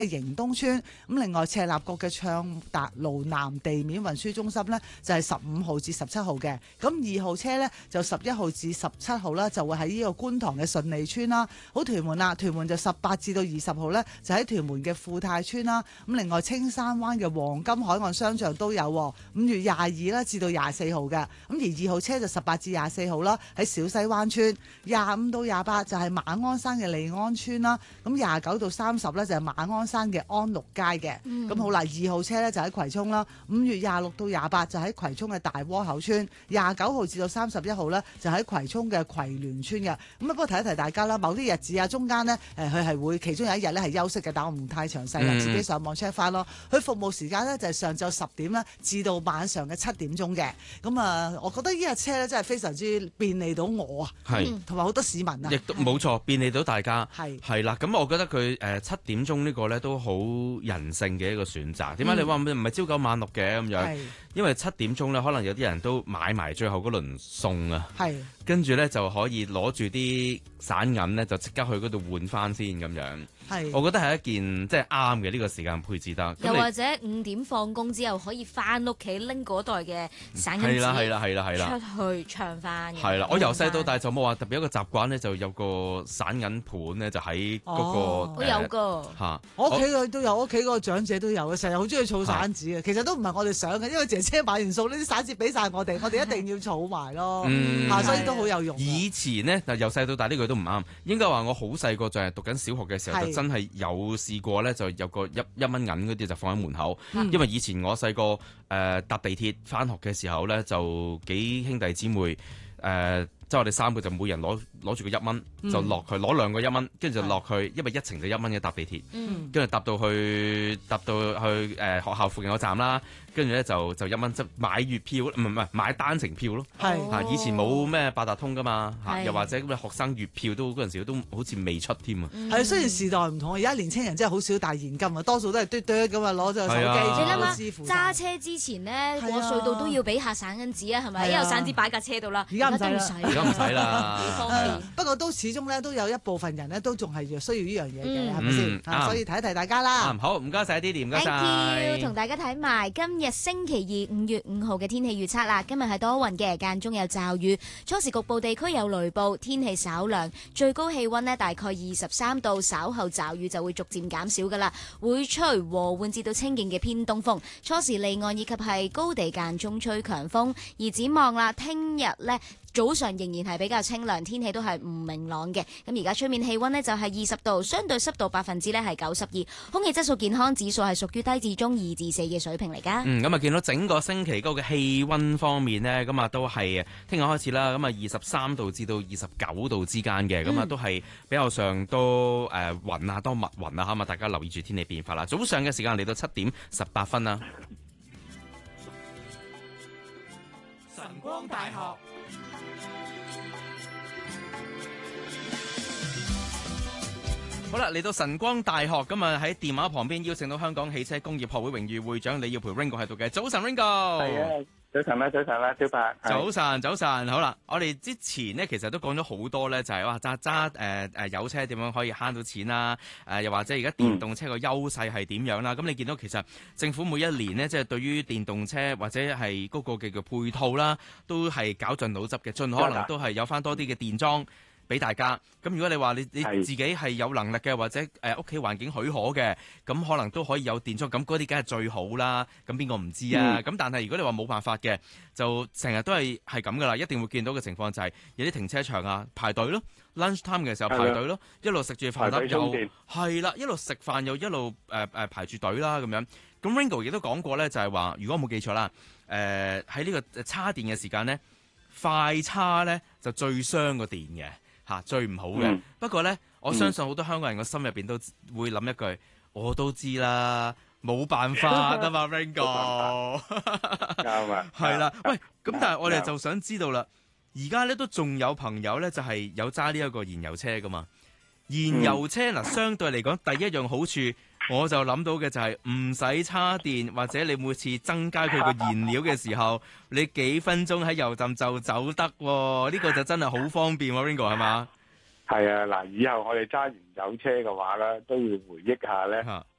迎東村，咁另外赤鱲角嘅暢達路南地面運輸中心呢，就係15號至17號嘅，咁2號車呢，就11號至17號啦，就會喺呢個觀塘嘅順利村啦。好，屯門啦，屯門就18至到20號呢，就喺屯門嘅富泰村啦。咁另外青山灣嘅黃金海岸商場都有，5月22啦至到24號嘅，咁而2號車就18至24號啦，喺小西灣村，25到28就係馬鞍山嘅利安村啦，咁29到30呢，就係馬鞍山嘅安陸街嘅。咁好啦，2號車呢，就喺葵涌啦，5月26到28就喺葵涌嘅大窩口村，29號至到31號呢，就喺葵涌嘅葵聯村嘅。咁不過提一提大家啦，某啲日子啊，中間呢，佢係會其中有一日呢係休息嘅，但我唔太詳細啦，自己上網 check 翻咯。佢服務時間呢，就係上晝10點啦，至到晚上嘅7點鐘嘅。咁啊，我覺得呢架車呢，真係非常之便利到我啊，同埋好多市民啊， 亦都冇錯，便利到大家。係啦，咁我覺得佢7點鐘呢個呢都好人性嘅一個選擇。點解你話唔係朝九晚六嘅咁樣？因為7點鐘呢，可能有啲人都買埋最後嗰輪餸啊，跟住呢就可以攞住啲散銀呢，就即刻去嗰度換翻先咁樣。我覺得係一件即係啱嘅呢個時間配置得。 又或者5點放工之後可以翻屋企拎嗰袋嘅散銀紙， 係啦， 出去唱翻。 係啦，我由細到大就冇話特別一個習慣咧，就有個散銀盤咧，就喺嗰個。 我有個嚇，我屋企都有，屋企嗰個長者都有嘅，成日好中意儲散紙嘅。其實都唔係我哋想嘅，因為姐姐買完數呢啲散紙俾晒我哋一定要儲埋咯。所以都好有用。以前呢，由細到大呢句都唔啱，應該話我好細個就係讀緊小學嘅時候，就真係有試過咧，就有個一蚊銀嗰啲就放喺門口。因為以前我細個搭地鐵翻學嘅時候咧，就幾兄弟姊妹即係我哋3個就每人攞住個1蚊就落去，攞2個1蚊，跟住就落去，因為一程就1蚊嘅搭地鐵，跟住搭到去學校附近個站啦。跟住咧就1蚊，即買月票，唔係買單程票咯。以前冇咩八達通噶嘛，又或者咁嘅學生月票都嗰陣時都好似未出添啊。 雖然時代唔同，而家年青人真係好少帶現金啊，多數都係嘟嘟咁啊，攞咗手機。 你諗下揸車之前呢，過隧道都要俾下散銀紙啊，係咪？一有散紙擺架車度啦，而家唔使啦，幾方便。 不過都始終咧都有一部分人咧都仲係需要呢樣嘢嘅，係咪先？所以提一提大家啦。 好，唔該晒Didi，唔該晒。 Thank you，同大家睇埋今日星期2 5月5號嘅天氣預測啦。今日係多雲嘅，間中有驟雨，初時局部地區有雷暴，天氣稍涼，最高氣溫呢大概23度，稍後驟雨就會逐漸減少噶啦，會吹和緩至到清勁嘅偏東風，初時離岸以及係高地間中吹強風。而展望啦，聽日呢早上仍然係比較清涼，天氣都係唔明朗嘅。咁而家出面氣溫呢就係20度，相對濕度%呢係92，空氣質素健康指數係屬於低至中2至4嘅水平嚟噶。 咁啊見到整個星期嗰個氣溫方面呢，咁啊都係聽日開始啦，咁啊23度至到29度之間嘅，咁啊都係比較上多雲啊，多密雲啊，咁啊大家留意住天氣變化啦。早上嘅時間嚟到7點18分啦。 晨光大學好啦，嚟到晨光大學，咁啊喺電話旁邊邀請到香港汽車工業學會榮譽會長李耀培 Ringo 喺度嘅。早晨 Ringo。 係啊，早晨啦，小白。 早晨，好啦，我哋之前呢，其實都講咗好多咧，就係話揸油車點樣可以慳到錢啦，又或者而家電動車個優勢係點樣啦。咁你見到其實政府每一年呢，即係對於電動車或者係嗰個嘅配套啦，都係絞盡腦汁嘅，盡可能都係有翻多啲嘅電樁俾大家。咁如果你話你自己係有能力嘅，或者屋企環境許可嘅，咁可能都可以有電樁，咁嗰啲梗係最好啦。咁邊個唔知啊？咁但係如果你話冇辦法嘅，就成日都係咁噶啦，一定會見到嘅情況就係有啲停車場啊排隊咯 ，lunch time 嘅時候排隊咯，一路食住飯盒又係啦，一路食飯又一路排住隊啦咁樣。咁 Ringo 亦都講過咧，就係話如果我冇記錯啦，喺呢個叉電嘅時間咧，快叉咧就最傷個電嘅。最唔好嘅。不過呢，我相信好多香港人個心入邊都會諗一句，我都知啦，冇辦法啊嘛 ，Ringo。 啱啊。 係啦，喂，咁但係我哋就想知道啦，而家呢都仲有朋友呢，就係有揸呢一個燃油車噶嘛。燃油車嗱，相對嚟講，第一樣好處，我就諗到嘅就係唔使叉電，或者你每次增加佢個燃料嘅時候，你幾分鐘喺油站就走得喎，呢個就真係好方便喎 ，Ringo 係嘛？ 係啊，嗱，以後我哋揸燃油車嘅話咧，都要回憶下咧，